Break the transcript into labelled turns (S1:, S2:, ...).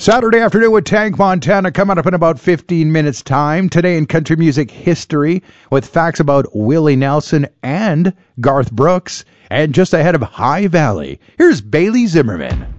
S1: Saturday afternoon with Tank Montana coming up in about 15 minutes time. Today in country music history with facts about Willie Nelson and Garth Brooks. And just ahead of High Valley, here's Bailey Zimmerman.